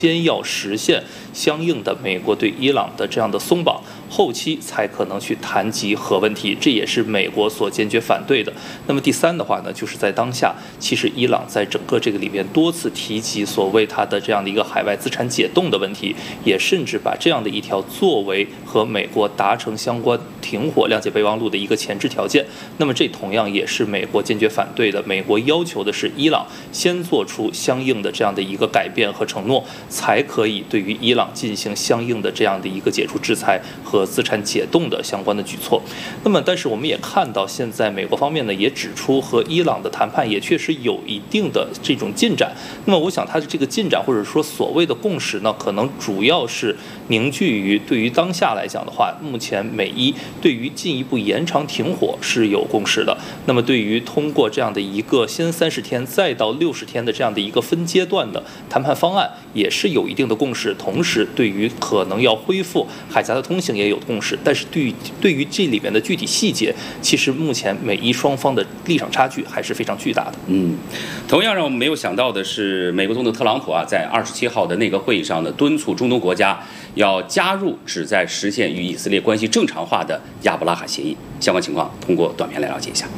先要实现相应的美国对伊朗的这样的松绑，后期才可能去谈及核问题，这也是美国所坚决反对的。那么第三的话呢，就是在当下，其实伊朗在整个这个里面多次提及所谓它的这样的一个海外资产解冻的问题，也甚至把这样的一条作为和美国达成相关停火谅解备忘录的一个前置条件。那么这同样也是美国坚决反对的。美国要求的是伊朗先做出相应的这样的一个改变和承诺，才可以对于伊朗进行相应的这样的一个解除制裁和资产解冻的相关的举措。那么但是我们也看到，现在美国方面呢也指出，和伊朗的谈判也确实有一定的这种进展。那么我想它的这个进展或者说所谓的共识呢，可能主要是凝聚于对于当下来讲的话，目前美伊对于进一步延长停火是有共识的。那么对于通过这样的一个先30天再到60天的这样的一个分阶段的谈判方案，也是有一定的共识。同时对于可能要恢复海峡的通行也有共识，但是对于这里面的具体细节，其实目前美伊双方的立场差距还是非常巨大的。 同样让我们没有想到的是，美国总统特朗普在27号的内阁会议上呢，敦促中东国家要加入旨在实现与以色列关系正常化的亚伯拉罕协议。相关情况通过短片来了解一下。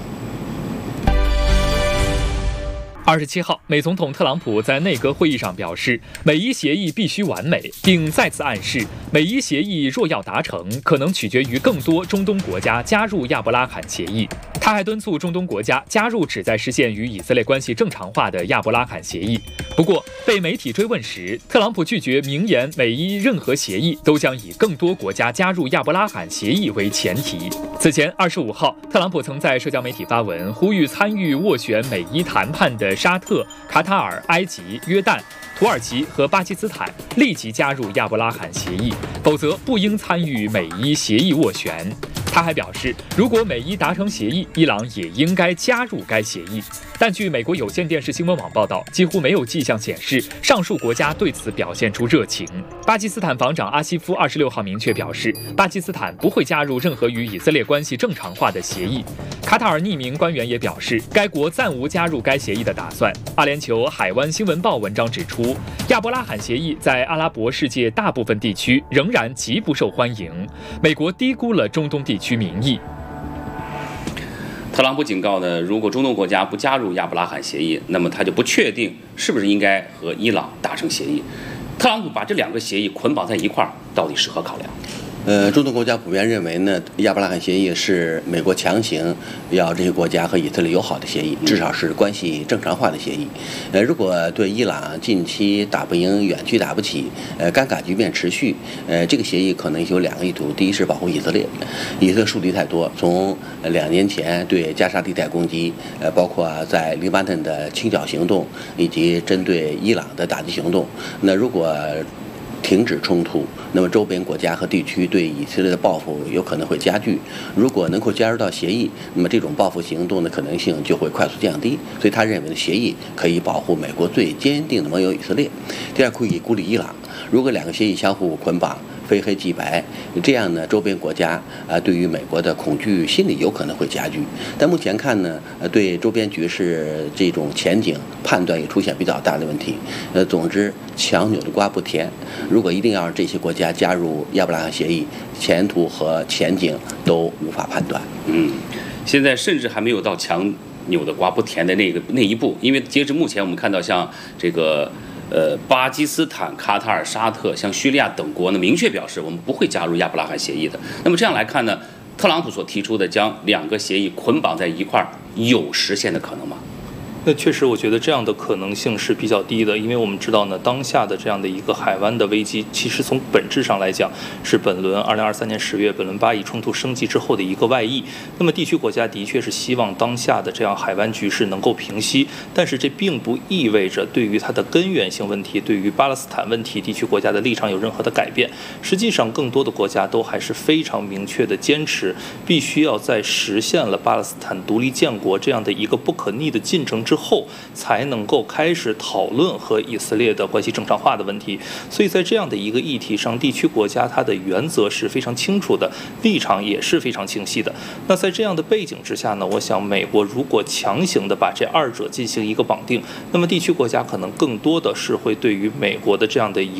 27号，美总统特朗普在内阁会议上表示，美伊协议必须完美，并再次暗示，美伊协议若要达成，可能取决于更多中东国家加入亚伯拉罕协议。他还敦促中东国家加入旨在实现与以色列关系正常化的亚伯拉罕协议。不过，被媒体追问时，特朗普拒绝明言美伊任何协议都将以更多国家加入亚伯拉罕协议为前提。此前25号，特朗普曾在社交媒体发文，呼吁参与斡旋美伊谈判的沙特、卡塔尔、埃及、约旦、土耳其和巴基斯坦立即加入亚伯拉罕协议，否则不应参与美伊协议斡旋。他还表示，如果美伊达成协议，伊朗也应该加入该协议。但据美国有线电视新闻网报道，几乎没有迹象显示上述国家对此表现出热情。巴基斯坦防长阿西夫26号明确表示，巴基斯坦不会加入任何与以色列关系正常化的协议。卡塔尔匿名官员也表示，该国暂无加入该协议的打算。阿联酋海湾新闻报文章指出，亚伯拉罕协议在阿拉伯世界大部分地区仍然极不受欢迎，美国低估了中东地区民意。 特朗普警告呢，如果中东国家不加入亚伯拉罕协议，那么他就不确定是不是应该和伊朗达成协议。特朗普把这两个协议捆绑在一块儿，到底是何考量？ 中东国家普遍认为呢，亚伯拉罕协议是美国强行要这些国家和以色列友好的协议，至少是关系正常化的协议。如果对伊朗近期打不赢，远期打不起，尴尬局面持续，这个协议可能有2个意图：第一是保护以色列，以色列树敌太多，从2年前对加沙地带攻击，包括在黎巴嫩的清剿行动，以及针对伊朗的打击行动，那如果停止冲突，那么周边国家和地区对以色列的报复有可能会加剧。如果能够加入到协议，那么这种报复行动的可能性就会快速降低。所以他认为的协议可以保护美国最坚定的盟友以色列。第二，可以孤立伊朗。如果2个协议相互捆绑，非黑即白，这样呢，周边国家对于美国的恐惧心理有可能会加剧。但目前看呢，对周边局势这种前景判断也出现比较大的问题。总之，强扭的瓜不甜。如果一定要让这些国家加入亚伯拉罕协议，前途和前景都无法判断。 现在甚至还没有到强扭的瓜不甜的那一步，因为截至目前，我们看到像这个巴基斯坦、卡塔尔、沙特、像叙利亚等国呢，明确表示我们不会加入亚伯拉罕协议的。那么这样来看呢，特朗普所提出的将2个协议捆绑在一块儿，有实现的可能吗？ 那确实，我觉得这样的可能性是比较低的，因为我们知道呢，当下的这样的一个海湾的危机，其实从本质上来讲，是本轮2023年10月本轮巴以冲突升级之后的一个外溢。那么地区国家的确是希望当下的这样海湾局势能够平息，但是这并不意味着对于它的根源性问题，对于巴勒斯坦问题，地区国家的立场有任何的改变。实际上，更多的国家都还是非常明确的坚持，必须要在实现了巴勒斯坦独立建国这样的一个不可逆的进程之后，才能够开始讨论和以色列的关系正常化的问题。所以在这样的一个议题上，地区国家它的原则是非常清楚的，立场也是非常清晰的。那在这样的背景之下呢，我想美国如果强行的把这2者进行一个绑定，那么地区国家可能更多的是会对于美国的这样的一